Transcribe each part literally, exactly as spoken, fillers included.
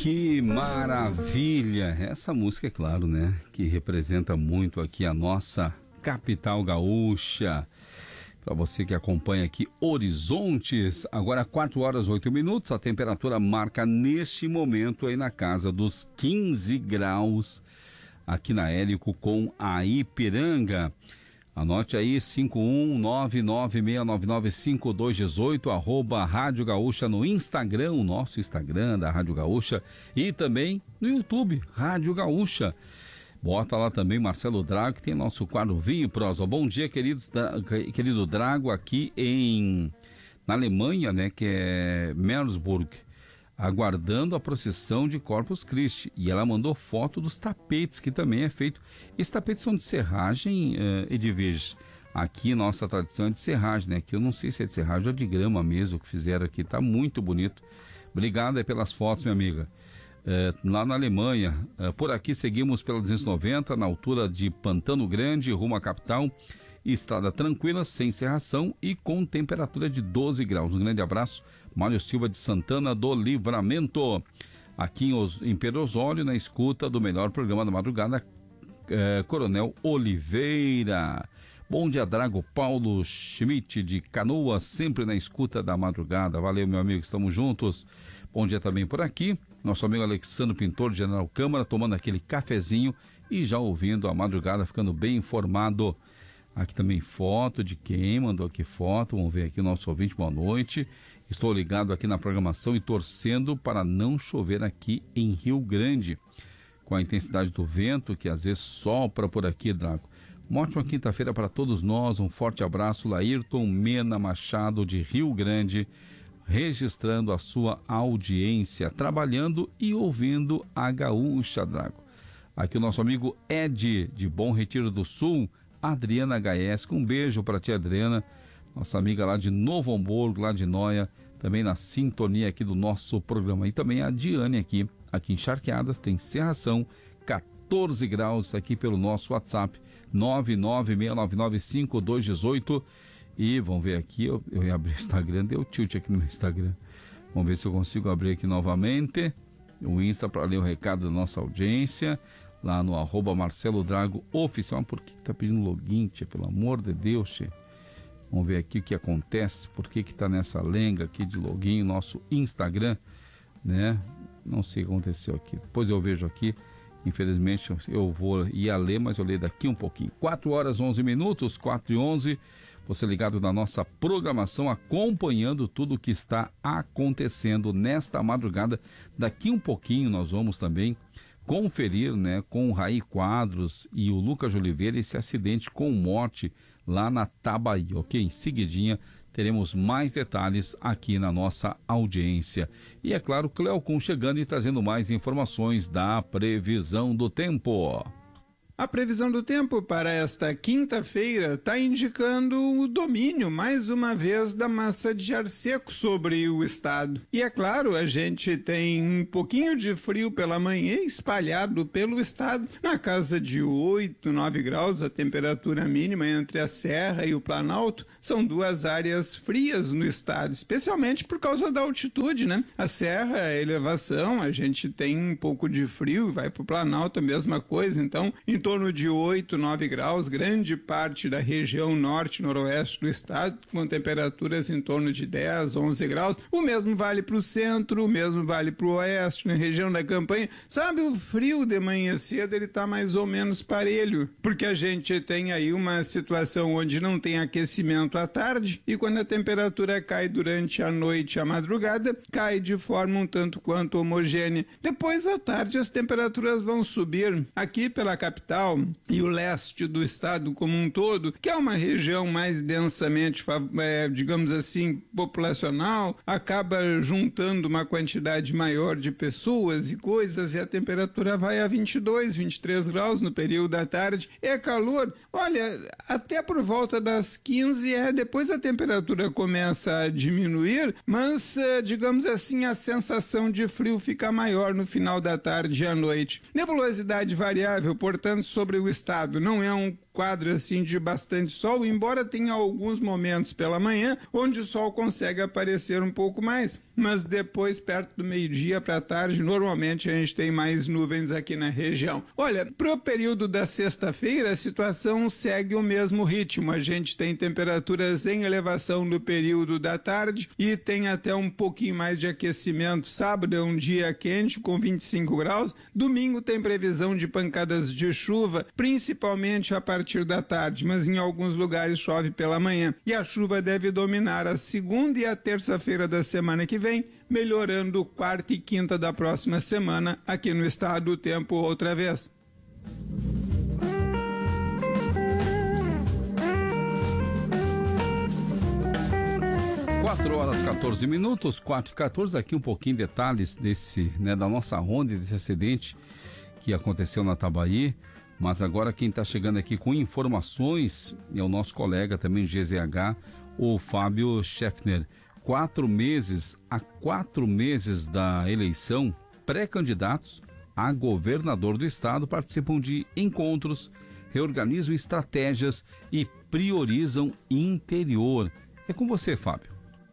Que maravilha! Essa música, é claro, né? Que representa muito aqui a nossa capital gaúcha. Para você que acompanha aqui Horizontes, agora quatro horas e oito minutos, a temperatura marca neste momento aí na casa dos quinze graus aqui na Hélico com a Ipiranga. Anote aí cinco um nove nove seis nove nove cinco dois um oito, arroba Rádio Gaúcha no Instagram, o nosso Instagram da Rádio Gaúcha, e também no YouTube, Rádio Gaúcha. Bota lá também Marcelo Drago, que tem nosso quadro Vinho e Prosa. Bom dia, querido, querido Drago, aqui em, na Alemanha, né, que é Meersburg, aguardando a procissão de Corpus Christi. E ela mandou foto dos tapetes, que também é feito. Esses tapetes são de serragem, uh, Edviges. Aqui, nossa tradição é de serragem, né? Que eu não sei se é de serragem ou de grama mesmo, que fizeram aqui. Tá muito bonito. Obrigado aí pelas fotos, minha amiga. Uh, lá na Alemanha. Uh, por aqui seguimos pela duzentos e noventa, na altura de Pantano Grande, rumo à capital. Estrada tranquila, sem serração e com temperatura de doze graus. Um grande abraço, Mário Silva de Santana do Livramento. Aqui em, Os, em Pedro Osório, na escuta do melhor programa da madrugada, eh, Coronel Oliveira. Bom dia, Drago. Paulo Schmidt de Canoas, sempre na escuta da madrugada. Valeu, meu amigo, estamos juntos. Bom dia também por aqui, nosso amigo Alexandre Pintor de General Câmara, tomando aquele cafezinho e já ouvindo a madrugada, ficando bem informado. Aqui também foto de quem mandou aqui foto. Vamos ver aqui o nosso ouvinte, boa noite. Estou ligado aqui na programação e torcendo para não chover aqui em Rio Grande. Com a intensidade do vento, que às vezes sopra por aqui, Drago. Uma ótima quinta-feira para todos nós. Um forte abraço, Laírton Mena Machado de Rio Grande, registrando a sua audiência, trabalhando e ouvindo a Gaúcha, Drago. Aqui o nosso amigo Ed, de Bom Retiro do Sul, Adriana H S, um beijo para tia Adriana, nossa amiga lá de Novo Hamburgo, lá de Noia, também na sintonia aqui do nosso programa. E também a Diane aqui, aqui em Charqueadas, tem serração, quatorze graus aqui pelo nosso WhatsApp, nove nove seis nove nove cinco dois um oito. E vamos ver aqui, eu, eu ia abrir o Instagram, deu tilt aqui no meu Instagram. Vamos ver se eu consigo abrir aqui novamente o Insta para ler o recado da nossa audiência. Lá no arroba Marcelo Drago Oficial. Por que tá pedindo login, tia? Pelo amor de Deus, tia. Vamos ver aqui o que acontece. Por que que tá nessa lenga aqui de login, nosso Instagram, né? Não sei o que aconteceu aqui. Depois eu vejo aqui. Infelizmente eu vou ia ler, mas eu leio daqui um pouquinho. quatro horas e onze minutos, quatro e onze. Você ligado na nossa programação, acompanhando tudo o que está acontecendo nesta madrugada. Daqui um pouquinho nós vamos também conferir, né, com o Raí Quadros e o Lucas Oliveira esse acidente com morte lá na Tabaí, ok? Em seguidinha teremos mais detalhes aqui na nossa audiência. E é claro, Cleocum chegando e trazendo mais informações da previsão do tempo. A previsão do tempo para esta quinta-feira está indicando o domínio, mais uma vez, da massa de ar seco sobre o estado. E é claro, a gente tem um pouquinho de frio pela manhã espalhado pelo estado, na casa de oito, nove graus, a temperatura mínima entre a Serra e o Planalto. São duas áreas frias no estado, especialmente por causa da altitude, né? A Serra, a elevação, a gente tem um pouco de frio, vai para o Planalto a mesma coisa, então, em torno de oito, nove graus, grande parte da região norte e noroeste do estado, com temperaturas em torno de dez, onze graus. O mesmo vale para o centro, o mesmo vale para o oeste, na região da Campanha. Sabe, o frio de manhã cedo, ele está mais ou menos parelho, porque a gente tem aí uma situação onde não tem aquecimento à tarde, e quando a temperatura cai durante a noite e a madrugada, cai de forma um tanto quanto homogênea. Depois, à tarde, as temperaturas vão subir. Aqui pela capital e o leste do estado como um todo, que é uma região mais densamente, é, digamos assim, populacional, acaba juntando uma quantidade maior de pessoas e coisas, e a temperatura vai a vinte e dois, vinte e três graus no período da tarde. É calor, olha, até por volta das quinze, é, depois a temperatura começa a diminuir, mas, é, digamos assim, a sensação de frio fica maior no final da tarde e à noite. Nebulosidade variável, portanto, sobre o estado. Não é um quadro assim de bastante sol, embora tenha alguns momentos pela manhã onde o sol consegue aparecer um pouco mais. Mas depois, perto do meio-dia para a tarde, normalmente a gente tem mais nuvens aqui na região. Olha, para o período da sexta-feira, a situação segue o mesmo ritmo. A gente tem temperaturas em elevação no período da tarde e tem até um pouquinho mais de aquecimento. Sábado é um dia quente com vinte e cinco graus. Domingo tem previsão de pancadas de chuva, principalmente a partir da tarde, mas em alguns lugares chove pela manhã. E a chuva deve dominar a segunda e a terça-feira da semana que vem, melhorando quarta e quinta da próxima semana aqui no estado o tempo outra vez. quatro horas e quatorze minutos, quatro e quatorze, aqui um pouquinho de detalhes desse, né, da nossa ronda, desse acidente que aconteceu na Tabaí. Mas agora quem está chegando aqui com informações é o nosso colega também G Z H, o Fábio Scheffner. Quatro meses, a quatro meses da eleição, pré-candidatos a governador do estado participam de encontros, reorganizam estratégias e priorizam interior. É com você, Fábio.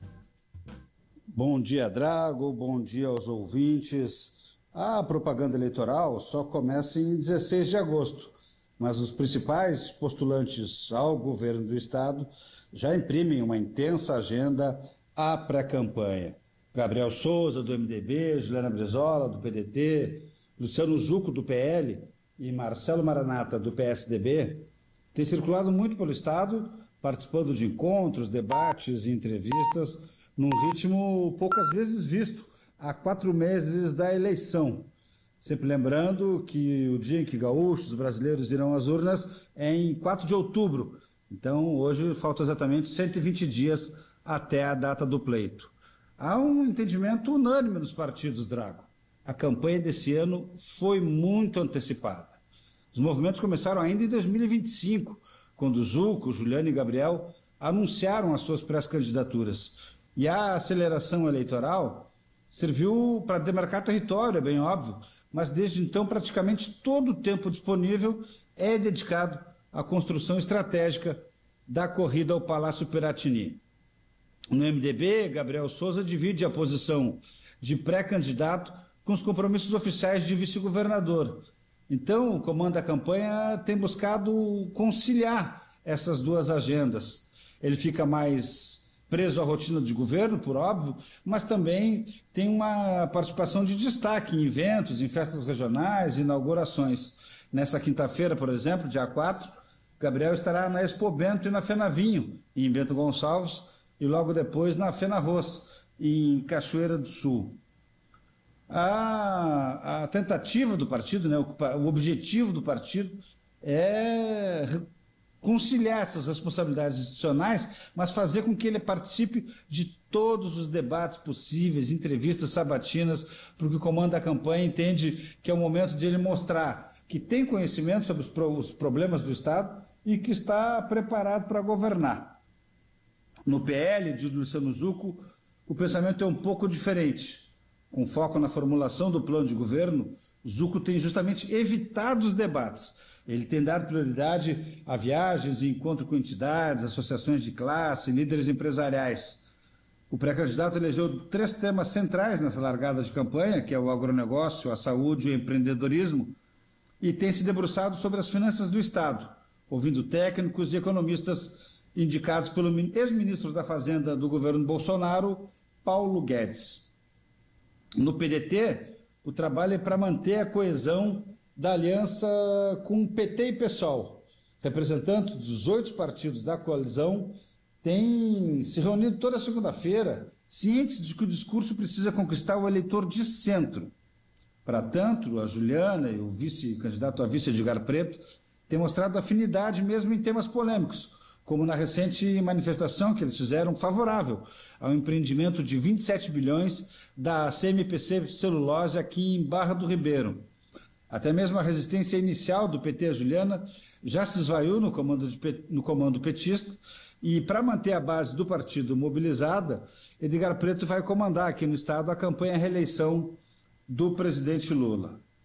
Bom dia, Drago. Bom dia aos ouvintes. A propaganda eleitoral só começa em dezesseis de agosto, mas os principais postulantes ao governo do estado já imprimem uma intensa agenda à pré-campanha. Gabriel Souza, do M D B, Juliana Brizola, do P D T, Luciano Zucco, do P L e Marcelo Maranata, do P S D B, têm circulado muito pelo estado, participando de encontros, debates e entrevistas, num ritmo poucas vezes visto há quatro meses da eleição. Sempre lembrando que o dia em que gaúchos brasileiros irão às urnas é em quatro de outubro. Então, hoje faltam exatamente cento e vinte dias até a data do pleito. Há um entendimento unânime nos partidos, Drago. A campanha desse ano foi muito antecipada. Os movimentos começaram ainda em dois mil e vinte e cinco, quando Zucco, Juliana e Gabriel anunciaram as suas pré-candidaturas. E a aceleração eleitoral serviu para demarcar território, é bem óbvio, mas desde então praticamente todo o tempo disponível é dedicado à construção estratégica da corrida ao Palácio Piratini. No M D B, Gabriel Souza divide a posição de pré-candidato com os compromissos oficiais de vice-governador. Então, o comando da campanha tem buscado conciliar essas duas agendas. Ele fica mais preso à rotina de governo, por óbvio, mas também tem uma participação de destaque em eventos, em festas regionais, inaugurações. Nessa quinta-feira, por exemplo, dia quatro, Gabriel estará na Expo Bento e na Fenavinho, em Bento Gonçalves, e logo depois na Fenarroz, em Cachoeira do Sul. A, a tentativa do partido, né, o, o objetivo do partido é conciliar essas responsabilidades institucionais, mas fazer com que ele participe de todos os debates possíveis, entrevistas sabatinas, porque o comando da campanha entende que é o momento de ele mostrar que tem conhecimento sobre os, pro, os problemas do Estado e que está preparado para governar. No P L de Luciano Zucco, o pensamento é um pouco diferente. Com foco na formulação do plano de governo, Zucco tem justamente evitado os debates. Ele tem dado prioridade a viagens e encontro com entidades, associações de classe, líderes empresariais. O pré-candidato elegeu três temas centrais nessa largada de campanha, que é o agronegócio, a saúde e o empreendedorismo, e tem se debruçado sobre as finanças do Estado, ouvindo técnicos e economistas indicados pelo ex-ministro da Fazenda do governo Bolsonaro, Paulo Guedes. No P D T, o trabalho é para manter a coesão da aliança com P T e PSOL. Representantes dos oito partidos da coalizão têm se reunido toda segunda-feira, cientes de que o discurso precisa conquistar o eleitor de centro. Para tanto, a Juliana e o vice-candidato a vice Edgar Preto têm mostrado afinidade mesmo em temas polêmicos, como na recente manifestação que eles fizeram favorável ao empreendimento de vinte e sete bilhões da C M P C Celulose aqui em Barra do Ribeiro. Até mesmo a resistência inicial do P T a Juliana já se esvaiu no comando, de, no comando petista e, para manter a base do partido mobilizada, Edgar Preto vai comandar aqui no estado a campanha à reeleição do presidente Lula.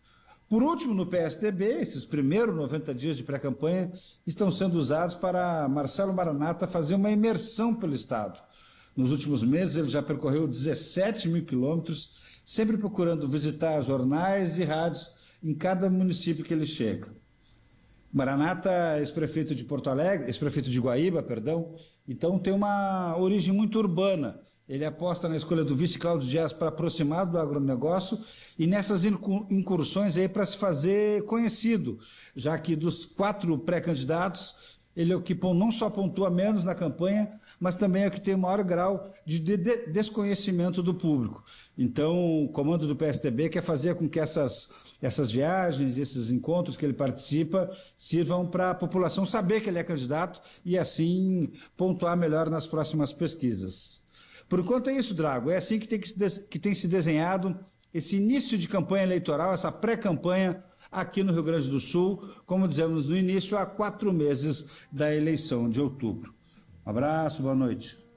Por último, no P S D B, esses primeiros noventa dias de pré-campanha estão sendo usados para Marcelo Maranata fazer uma imersão pelo Estado. Nos últimos meses, ele já percorreu dezessete mil quilômetros, sempre procurando visitar jornais e rádios em cada município que ele chega. Maranata, ex-prefeito de Porto Alegre, ex-prefeito de Guaíba, perdão, então tem uma origem muito urbana. Ele aposta na escolha do vice Cláudio Dias para aproximar do agronegócio e nessas incursões aí para se fazer conhecido, já que dos quatro pré-candidatos, ele é o que não só pontua menos na campanha, mas também é o que tem o maior grau de, de, de desconhecimento do público. Então, o comando do P S D B quer fazer com que essas, essas viagens, esses encontros que ele participa, sirvam para a população saber que ele é candidato e, assim, pontuar melhor nas próximas pesquisas. Por enquanto é isso, Drago. É assim que tem, que, se, que tem se desenhado esse início de campanha eleitoral, essa pré-campanha aqui no Rio Grande do Sul, como dizemos no início, há quatro meses da eleição de outubro. Um abraço, boa noite.